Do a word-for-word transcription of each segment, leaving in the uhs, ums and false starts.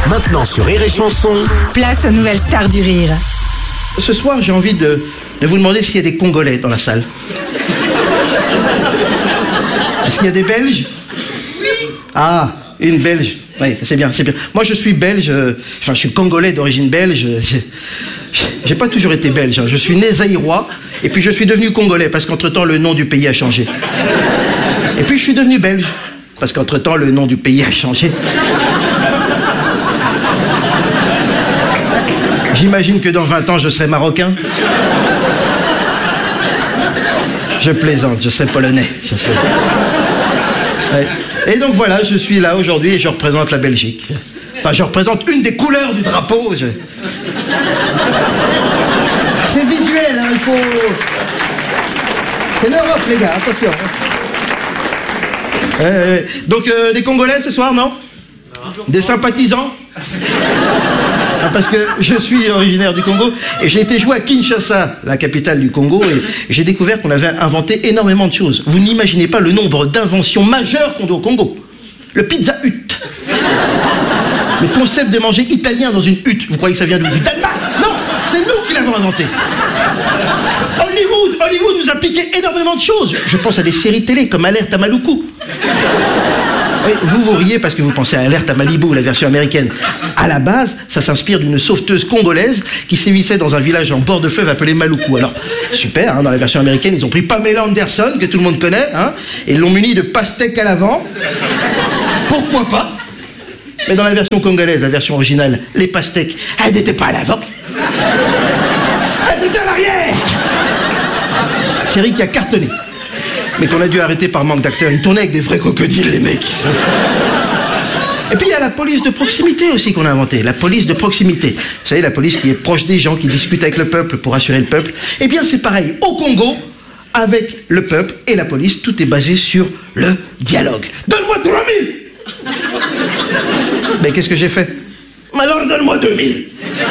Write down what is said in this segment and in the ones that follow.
Maintenant sur Rire et Chanson. Place aux nouvelles stars du rire. Ce soir, j'ai envie de, de vous demander s'il y a des Congolais dans la salle. Est-ce qu'il y a des Belges? Oui. Ah, une Belge. Oui, c'est bien, c'est bien. Moi, je suis belge, euh, enfin, je suis Congolais d'origine belge. J'ai pas toujours été belge, hein. Je suis né zaïrois, et puis je suis devenu Congolais, parce qu'entre-temps, le nom du pays a changé. Et puis, je suis devenu belge, parce qu'entre-temps, le nom du pays a changé. J'imagine que dans vingt ans, je serai marocain. Je plaisante, je serai polonais. Je serai... Ouais. Et donc voilà, je suis là aujourd'hui et je représente la Belgique. Enfin, je représente une des couleurs du drapeau. Je... C'est visuel, hein, il faut... C'est l'Europe, les gars, attention. Euh, donc, euh, des Congolais ce soir, non? Non. Des sympathisants? Ah, parce que je suis originaire du Congo et j'ai été joué à Kinshasa, la capitale du Congo, et j'ai découvert qu'on avait inventé énormément de choses. Vous n'imaginez pas le nombre d'inventions majeures qu'on doit au Congo. Le pizza hut. Le concept de manger italien dans une hutte. Vous croyez que ça vient du Danemark? Non, c'est nous qui l'avons inventé. Hollywood, Hollywood nous a piqué énormément de choses. Je pense à des séries télé comme Alerte à Maluku. Oui, vous vous riez parce que vous pensez à Alerte à Malibu, la version américaine. À la base, ça s'inspire d'une sauveteuse congolaise qui sévissait dans un village en bord de fleuve appelé Maluku. Alors, super, hein, dans la version américaine, ils ont pris Pamela Anderson, que tout le monde connaît, hein, et l'ont muni de pastèques à l'avant. Pourquoi pas? Mais dans la version congolaise, la version originale, les pastèques, elles n'étaient pas à l'avant. Elles étaient à l'arrière. Série qui a cartonné, mais qu'on a dû arrêter par manque d'acteurs. Ils tournaient avec des vrais crocodiles, les mecs. Et puis il y a la police de proximité aussi qu'on a inventée, la police de proximité. Vous savez, la police qui est proche des gens, qui discute avec le peuple pour assurer le peuple. Eh bien c'est pareil au Congo, avec le peuple et la police, tout est basé sur le dialogue. Donne-moi trois mille. Mais qu'est-ce que j'ai fait? Alors donne-moi deux mille.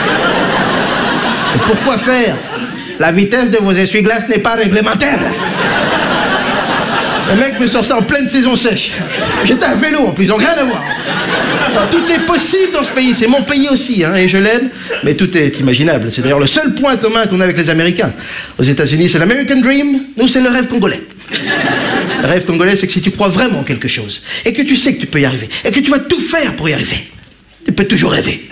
Et pourquoi faire? La vitesse de vos essuie-glaces n'est pas réglementaire. Le mec me sort ça en pleine saison sèche. J'étais à vélo en plus, ils n'ont rien à voir. Alors, tout est possible dans ce pays, c'est mon pays aussi, hein, et je l'aime, mais tout est imaginable. C'est d'ailleurs le seul point commun qu'on a avec les Américains. Aux États-Unis, c'est l'American Dream, nous, c'est le rêve congolais. Le rêve congolais, c'est que si tu crois vraiment en quelque chose, et que tu sais que tu peux y arriver, et que tu vas tout faire pour y arriver, tu peux toujours rêver.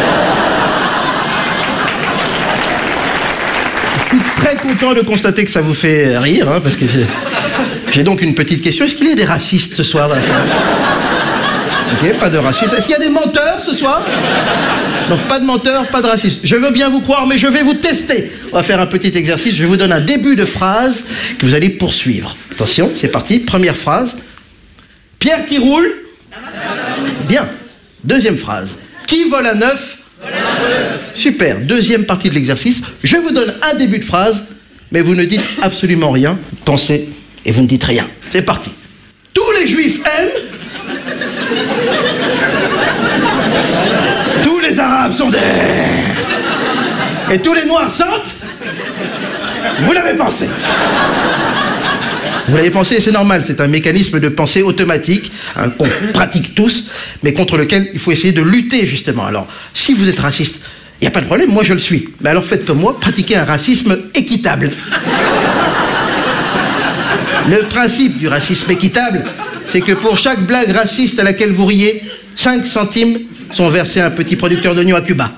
Je suis très content de constater que ça vous fait rire, hein, parce que j'ai donc une petite question. Est-ce qu'il y a des racistes ce soir? Ok, pas de racistes. Est-ce qu'il y a des menteurs ce soir? Donc pas de menteurs, pas de racistes. Je veux bien vous croire, mais je vais vous tester. On va faire un petit exercice. Je vous donne un début de phrase que vous allez poursuivre. Attention, c'est parti. Première phrase. Pierre qui roule. Bien. Deuxième phrase. Qui vole à neuf? Super. Deuxième partie de l'exercice. Je vous donne un début de phrase, mais vous ne dites absolument rien. Vous pensez et vous ne dites rien. C'est parti. Tous les juifs aiment. Tous les arabes sont des... Et tous les noirs sentent. Vous l'avez pensé. Vous l'avez pensé, c'est normal, c'est un mécanisme de pensée automatique, hein, qu'on pratique tous, mais contre lequel il faut essayer de lutter, justement. Alors, si vous êtes raciste, il n'y a pas de problème, moi je le suis. Mais alors faites comme moi, pratiquez un racisme équitable. Le principe du racisme équitable, c'est que pour chaque blague raciste à laquelle vous riez, cinq centimes sont versés à un petit producteur d'oignons à Cuba.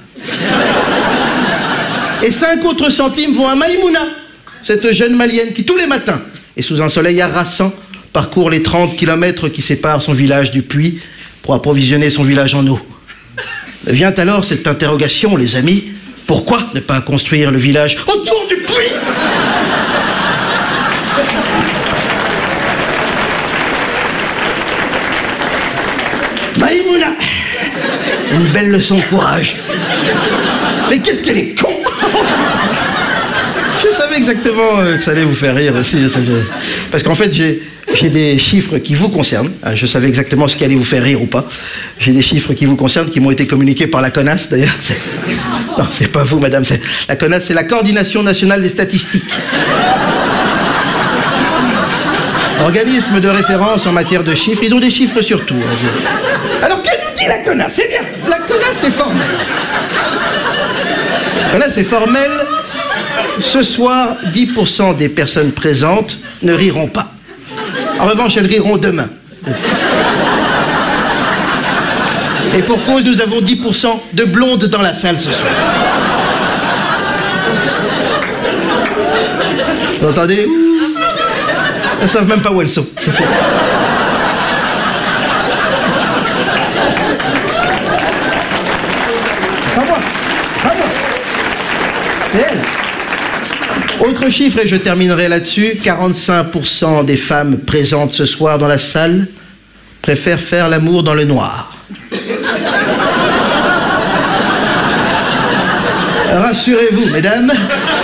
Et cinq autres centimes vont à Maïmouna, cette jeune malienne qui, tous les matins, et sous un soleil harassant, parcourt les trente kilomètres qui séparent son village du puits pour approvisionner son village en eau. Vient alors cette interrogation, les amis, pourquoi ne pas construire le village autour du puits? Maïmouna, une belle leçon de courage. Mais qu'est-ce qu'elle est con! Je savais exactement que ça allait vous faire rire aussi. Parce qu'en fait, j'ai, j'ai des chiffres qui vous concernent. Je savais exactement ce qui allait vous faire rire ou pas. J'ai des chiffres qui vous concernent, qui m'ont été communiqués par la CONAS, d'ailleurs. C'est... Non, c'est pas vous, madame. C'est... La CONAS, c'est la Coordination Nationale des Statistiques. Organisme de référence en matière de chiffres. Ils ont des chiffres sur tout. Alors, que nous Dis la connasse, c'est bien. La connasse, c'est formel. La connasse, c'est formel. Ce soir, dix pour cent des personnes présentes ne riront pas. En revanche, elles riront demain. Et pour cause, nous avons dix pour cent de blondes dans la salle ce soir. Vous entendez? Elles ne savent même pas où elles sont. Pas moi. Pas moi. C'est elle. Autre chiffre, et je terminerai là-dessus. quarante-cinq pour cent des femmes présentes ce soir dans la salle préfèrent faire l'amour dans le noir. Rassurez-vous, mesdames,